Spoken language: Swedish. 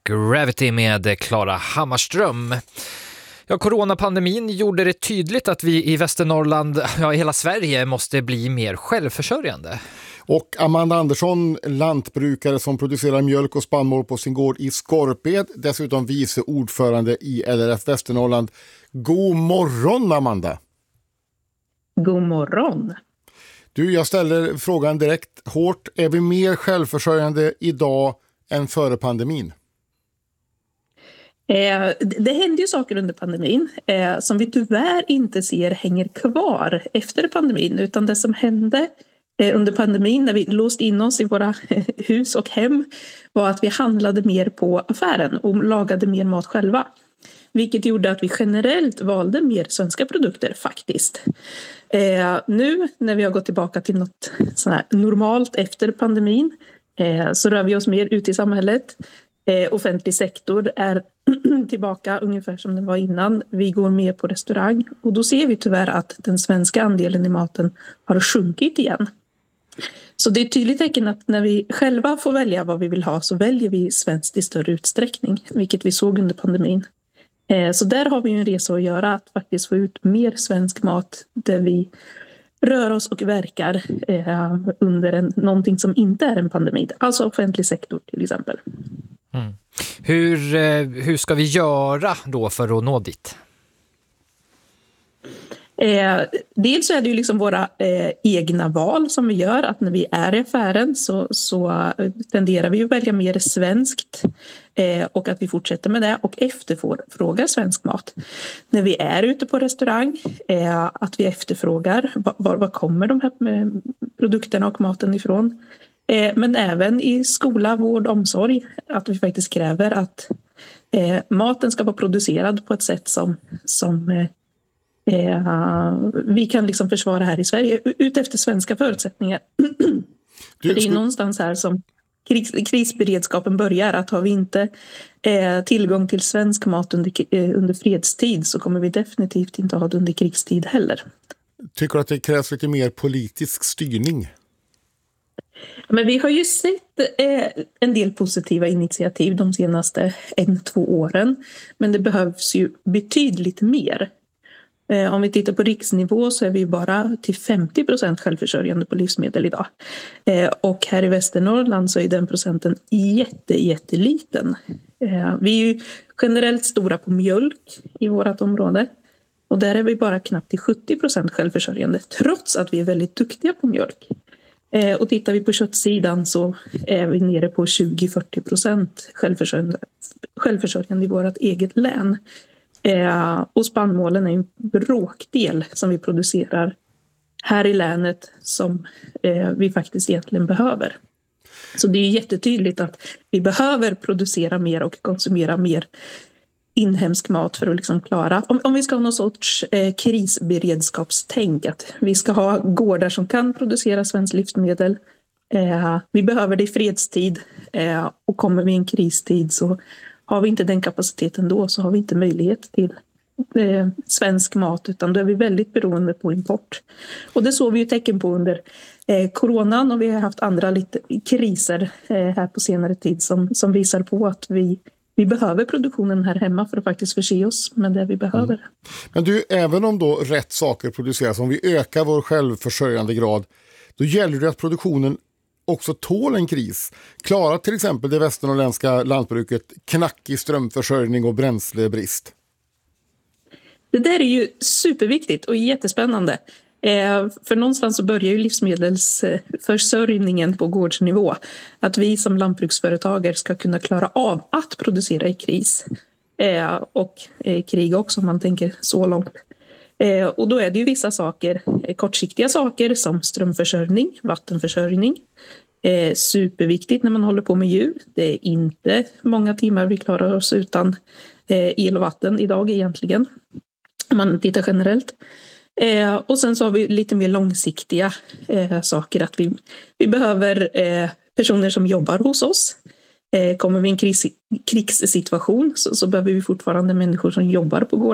Gravity med Klara Hammarström. Ja, coronapandemin gjorde det tydligt att vi i Västernorrland, ja i hela Sverige, måste bli mer självförsörjande. Och Amanda Andersson, lantbrukare som producerar mjölk och spannmål på sin gård i Skorped, dessutom vice ordförande i LRF Västernorrland. God morgon, Amanda! God morgon! Du, jag ställer frågan direkt hårt. Är vi mer självförsörjande idag än före pandemin? Det hände ju saker under pandemin som vi tyvärr inte ser hänger kvar efter pandemin, utan det som hände under pandemin när vi låste in oss i våra hus och hem var att vi handlade mer på affären och lagade mer mat själva. Vilket gjorde att vi generellt valde mer svenska produkter faktiskt. Nu när vi har gått tillbaka till något sånt här normalt efter pandemin så rör vi oss mer ut i samhället. Offentlig sektor är tillbaka ungefär som den var innan. Vi går mer på restaurang och då ser vi tyvärr att den svenska andelen i maten har sjunkit igen. Så det är ett tydligt tecken att när vi själva får välja vad vi vill ha så väljer vi svenskt i större utsträckning, vilket vi såg under pandemin. Så där har vi en resa att göra, att faktiskt få ut mer svensk mat där vi rör oss och verkar under någonting som inte är en pandemi. Alltså offentlig sektor till exempel. Mm. Hur ska vi göra då för att nå dit? Dels så är det ju liksom våra egna val som vi gör, att när vi är i affären så tenderar vi att välja mer svenskt och att vi fortsätter med det och efterfrågar svensk mat. När vi är ute på restaurang, att vi efterfrågar var kommer de här produkterna och maten ifrån. Men även i skola, vård, omsorg, att vi faktiskt kräver att maten ska vara producerad på ett sätt som vi kan liksom försvara här i Sverige ut efter svenska förutsättningar. För det är någonstans här som krisberedskapen börjar, att har vi inte tillgång till svensk mat under fredstid så kommer vi definitivt inte ha det under krigstid heller. Tycker du att det krävs lite mer politisk styrning? Men vi har ju sett en del positiva initiativ de senaste 1-2 åren, men det behövs ju betydligt mer. Om vi tittar på riksnivå så är vi bara till 50% självförsörjande på livsmedel idag. Och här i Västernorrland så är den procenten jätteliten. Vi är ju generellt stora på mjölk i vårt område. Och där är vi bara knappt till 70% självförsörjande, trots att vi är väldigt duktiga på mjölk. Och tittar vi på köttsidan så är vi nere på 20-40% självförsörjande i vårt eget län. Och spannmålen är en bråkdel som vi producerar här i länet som vi faktiskt egentligen behöver. Så det är jättetydligt att vi behöver producera mer och konsumera mer inhemsk mat för att liksom klara, om vi ska ha någon sorts krisberedskapstänk, att vi ska ha gårdar som kan producera svensk livsmedel. Vi behöver det i fredstid och kommer vi i en kristid så har vi inte den kapaciteten då, så har vi inte möjlighet till svensk mat, utan då är vi väldigt beroende på import. Och det såg vi ju tecken på under coronan, och vi har haft andra lite kriser här på senare tid som visar på att vi behöver produktionen här hemma för att faktiskt förse oss med det vi behöver. Mm. Men du, även om då rätt saker produceras, om vi ökar vår självförsörjande grad, då gäller det att produktionen också tål en kris. Klarar till exempel det västernorrländska lantbruket knackig strömförsörjning och bränslebrist? Det där är ju superviktigt och jättespännande. För någonstans så börjar ju livsmedelsförsörjningen på gårdsnivå. Att vi som lantbruksföretagare ska kunna klara av att producera i kris. Och krig också om man tänker så långt. Och då är det ju vissa saker, kortsiktiga saker som strömförsörjning, vattenförsörjning. Superviktigt när man håller på med djur. Det är inte många timmar vi klarar oss utan el och vatten idag egentligen. Om man tittar generellt. Och sen så har vi lite mer långsiktiga saker, att vi behöver personer som jobbar hos oss. Kommer vi i en krigssituation så behöver vi fortfarande människor som jobbar på gården.